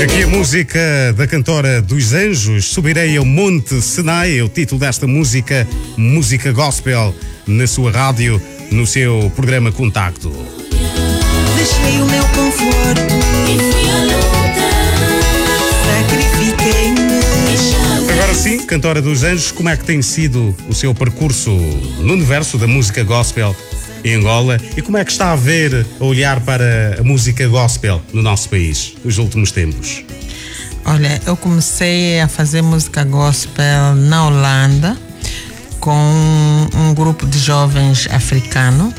Aqui a música da cantora dos Anjos, Subirei ao Monte Sinai, é o título desta música, música gospel, na sua rádio, no seu programa Contacto. Deixei o meu conforto e fui à luta, sacrifiquei-me. Agora sim, cantora dos Anjos, como é que tem sido o seu percurso no universo da música gospel em Angola e como é que está a ver, a olhar para a música gospel no nosso país nos últimos tempos? Olha, eu comecei a fazer música gospel na Holanda com um grupo de jovens africanos.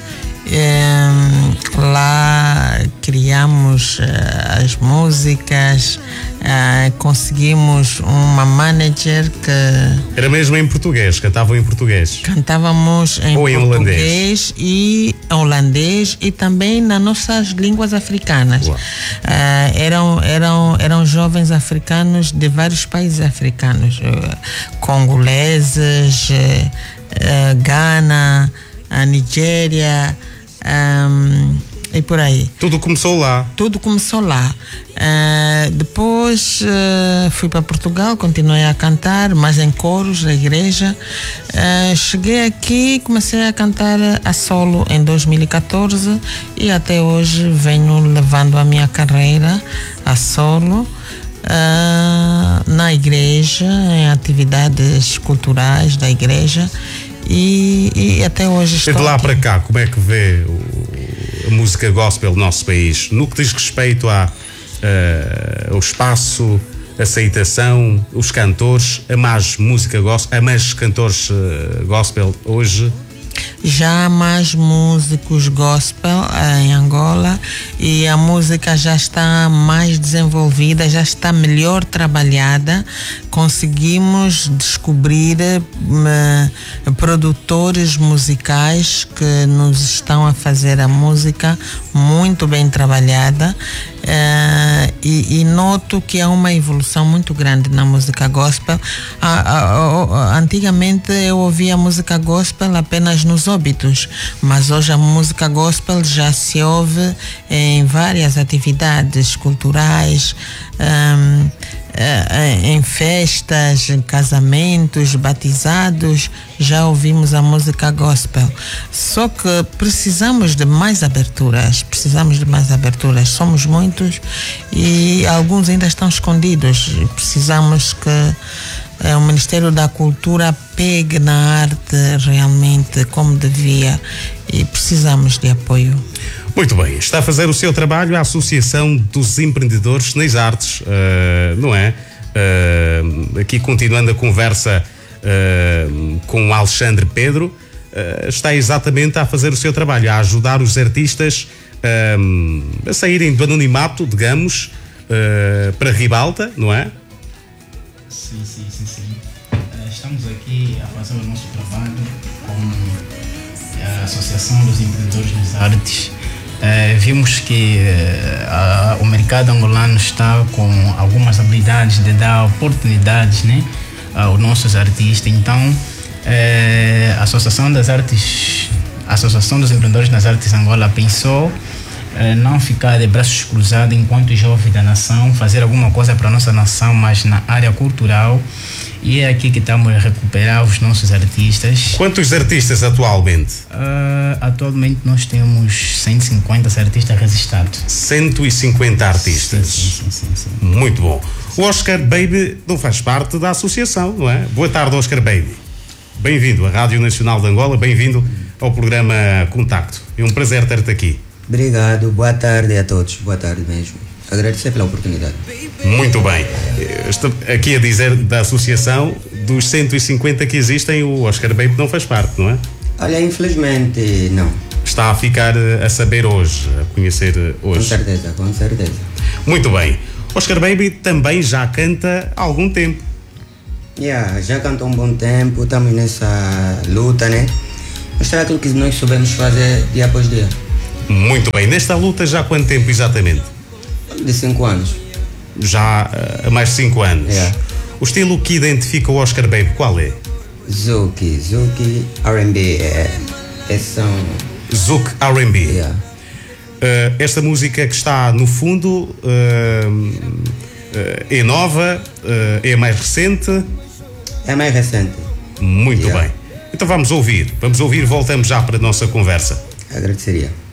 Lá criamos as músicas, conseguimos uma manager que... Era mesmo em português, cantavam em português? Cantávamos em ou em português e holandês e também nas nossas línguas africanas. Eram jovens africanos de vários países africanos, congoleses, Ghana, a Nigéria, e por aí. Tudo começou lá? Tudo começou lá. Depois fui para Portugal, continuei a cantar, mas em coros da igreja. Cheguei aqui, comecei a cantar a solo em 2014 e até hoje venho levando a minha carreira a solo. Na igreja, em atividades culturais da igreja e até hoje estou de lá aqui. Para cá, como é que vê a música gospel no nosso país? No que diz respeito ao espaço, aceitação, os cantores, a mais música gospel, a mais cantores gospel hoje? Já há mais músicos gospel em Angola e a música já está mais desenvolvida, já está melhor trabalhada. Conseguimos descobrir produtores musicais que nos estão a fazer a música muito bem trabalhada. E noto que há uma evolução muito grande na música gospel. Antigamente eu ouvia música gospel apenas nos óbitos, mas hoje a música gospel já se ouve em várias atividades culturais, em festas, em casamentos, batizados, já ouvimos a música gospel. Só que precisamos de mais aberturas, somos muitos e alguns ainda estão escondidos. Precisamos que o Ministério da Cultura pegue na arte realmente como devia e precisamos de apoio. Muito bem, está a fazer o seu trabalho a Associação dos Empreendedores nas Artes, não é? Aqui continuando a conversa com o Alexandre Pedro, está exatamente a fazer o seu trabalho, a ajudar os artistas a saírem do anonimato, digamos, para a ribalta, não é? Sim. Estamos aqui a fazer o nosso trabalho com a Associação dos Empreendedores nas Artes. Vimos que o mercado angolano está com algumas habilidades de dar oportunidades, né, aos nossos artistas. Então, a Associação dos Empreendedores nas Artes Angola pensou não ficar de braços cruzados enquanto jovem da nação, fazer alguma coisa para a nossa nação, mas na área cultural. E é aqui que estamos a recuperar os nossos artistas. Quantos artistas atualmente? Atualmente nós temos 150 artistas registrados. 150 artistas? Sim. Muito bom. O Oscar Baby não faz parte da associação, não é? Boa tarde, Oscar Baby. Bem-vindo à Rádio Nacional de Angola, bem-vindo ao programa Contacto. É um prazer ter-te aqui. Obrigado, boa tarde a todos, boa tarde mesmo. Agradecer pela oportunidade. Muito bem. Estou aqui a dizer da associação dos 150 que existem, o Oscar Baby não faz parte, não é? Olha, infelizmente não. Está a ficar a saber hoje, a conhecer hoje. Com certeza. Muito bem. Oscar Baby também já canta há algum tempo. Já canta há um bom tempo, estamos nessa luta, né? Mostrar aquilo que nós soubemos fazer dia após dia. Muito bem. Nesta luta já há quanto tempo exatamente? De 5 anos. Já há mais de 5 anos. O estilo que identifica o Oscar Baby, qual é? Zouk, R&B, Zouk R&B. Esta música que está no fundo é nova, é mais recente? É mais recente. Muito bem. Então vamos ouvir, voltamos já para a nossa conversa. Agradeceria.